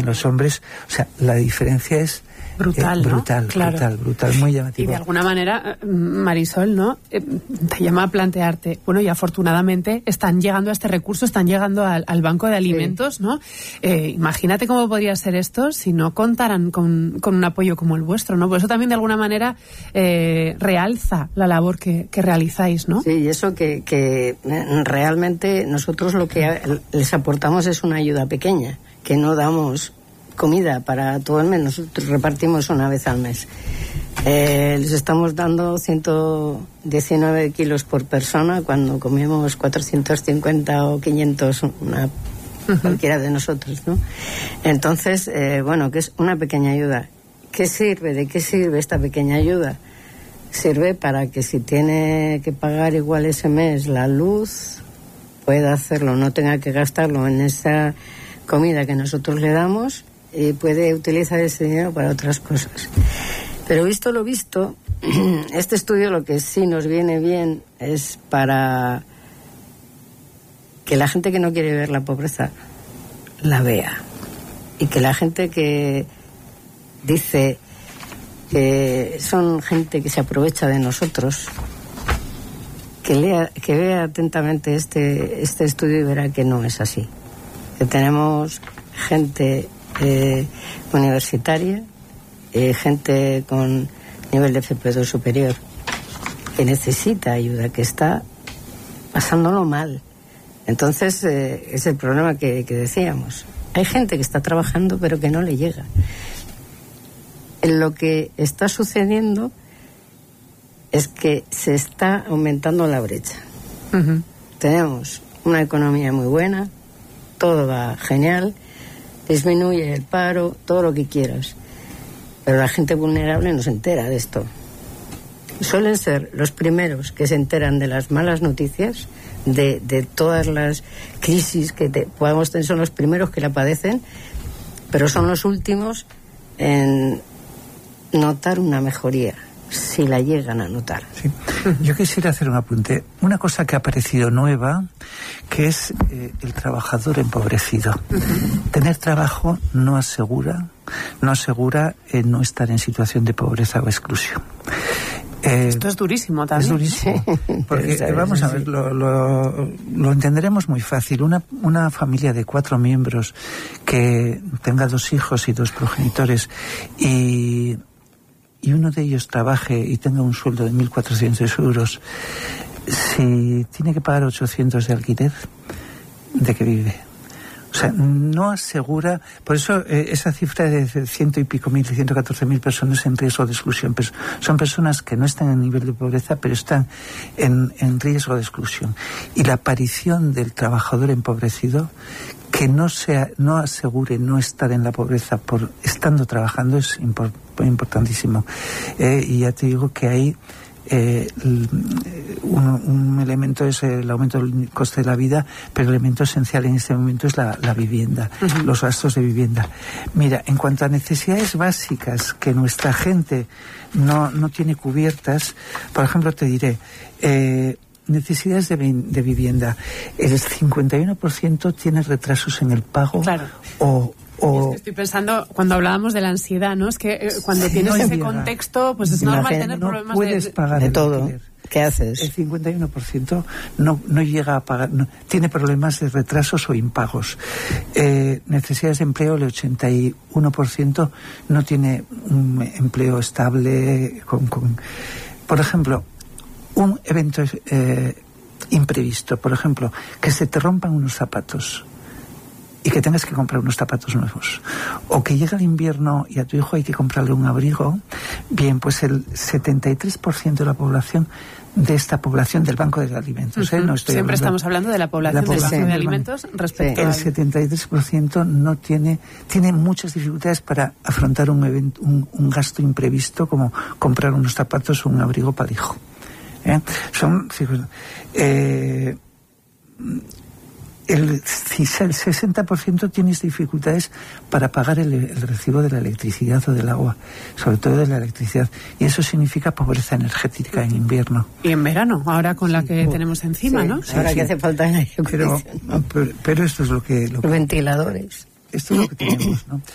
en los hombres. O sea, la diferencia es brutal, ¿no? Brutal, muy llamativo. Y de alguna manera, Marisol, ¿no? Te llama a plantearte, bueno, y afortunadamente están llegando a este recurso, están llegando al banco de alimentos, ¿no? Imagínate cómo podría ser esto si no contaran con un apoyo como el vuestro, ¿no? Por eso también de alguna manera realza la labor que realizáis, ¿no? Sí, y eso que realmente nosotros lo que les aportamos es una ayuda pequeña, que no damos comida para todo el mes, nosotros repartimos una vez al mes. Les estamos dando 119 kilos por persona cuando comemos 450 o 500 cualquiera de nosotros, ¿no? Entonces, bueno, que es una pequeña ayuda. ¿Qué sirve? ¿De qué sirve esta pequeña ayuda? Sirve para que si tiene que pagar igual ese mes la luz, pueda hacerlo, no tenga que gastarlo en esa comida que nosotros le damos, y puede utilizar ese dinero para otras cosas. Pero visto lo visto, este estudio lo que sí nos viene bien es para que la gente que no quiere ver la pobreza la vea, y que la gente que dice que son gente que se aprovecha de nosotros, que vea atentamente este estudio y verá que no es así, que tenemos gente universitaria, gente con nivel de FP2 superior, que necesita ayuda, que está pasándolo mal. Entonces es el problema que decíamos. Hay gente que está trabajando pero que no le llega. En lo que está sucediendo es que se está aumentando la brecha. Uh-huh. Tenemos una economía muy buena, todo va genial, disminuye el paro, todo lo que quieras, pero la gente vulnerable no se entera de esto. Suelen ser los primeros que se enteran de las malas noticias, de todas las crisis que podamos tener, son los primeros que la padecen, pero son los últimos en notar una mejoría, si la llegan a notar. Sí. Yo quisiera hacer un apunte. Una cosa que ha aparecido nueva, que es el trabajador empobrecido. Uh-huh. Tener trabajo no asegura no estar en situación de pobreza o exclusión. Esto es durísimo también. Es durísimo. Porque, vamos a ver, lo entenderemos muy fácil. Una familia de 4 miembros que tenga 2 hijos y 2 progenitores y uno de ellos trabaje y tenga un sueldo de 1.400 euros, si tiene que pagar 800 de alquiler, ¿de qué vive? O sea, no asegura. Por eso esa cifra de 100 y pico mil, 114.000 personas en riesgo de exclusión, son personas que no están en nivel de pobreza, pero están en riesgo de exclusión. Y la aparición del trabajador empobrecido, que no asegure no estar en la pobreza por estando trabajando, es importantísimo. Y ya te digo que hay un elemento es el aumento del coste de la vida, pero el elemento esencial en este momento es la vivienda, uh-huh. Los gastos de vivienda. Mira, en cuanto a necesidades básicas que nuestra gente no tiene cubiertas, por ejemplo, te diré, necesidades de vivienda, el 51% tiene retrasos en el pago. Claro. Estoy pensando, cuando hablábamos de la ansiedad, ¿no? Es que cuando tienes ese contexto, pues es normal tener problemas puedes pagar de todo. Alquiler. ¿Qué haces? El 51% no llega a pagar, tiene problemas de retrasos o impagos. Necesidades de empleo, el 81% no tiene un empleo estable. Por ejemplo, un evento imprevisto, por ejemplo, que se te rompan unos zapatos y que tengas que comprar unos zapatos nuevos, o que llega el invierno y a tu hijo hay que comprarle un abrigo. Bien, pues el 73% de la población, de esta población del Banco de Alimentos, uh-huh. Siempre estamos hablando de la población del Banco de Alimentos respecto al 73% no tiene muchas dificultades para afrontar un gasto imprevisto, como comprar unos zapatos o un abrigo para el hijo. El 60% tienes dificultades para pagar el recibo de la electricidad o del agua, sobre todo de la electricidad, y eso significa pobreza energética en invierno. Y en verano, ahora con la que tenemos encima, sí, ¿no? Ahora que hace falta aire pero esto es lo que ventiladores. Esto es lo que tenemos, ¿no?